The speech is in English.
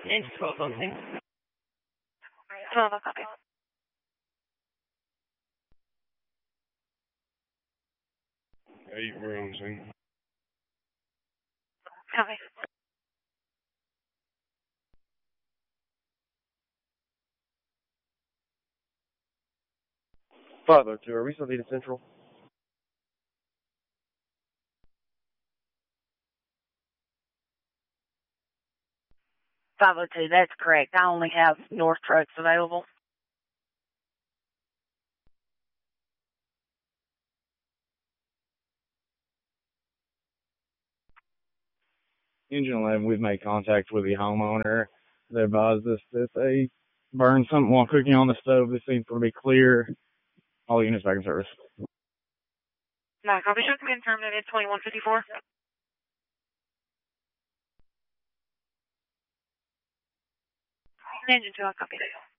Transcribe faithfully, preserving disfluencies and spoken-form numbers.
Engine twelve something. twelve, I'll copy. Eight, we're on scene. Copy. five oh two, are we still needed Central? five oh two, that's correct. I only have north trucks available. Engine eleven, we've made contact with the homeowner. They advised us that they burned something while cooking on the stove. This seems to be clear. All units back in service. No, copy. Should confirm that it's twenty-one fifty-four. Engine two, I'll copy.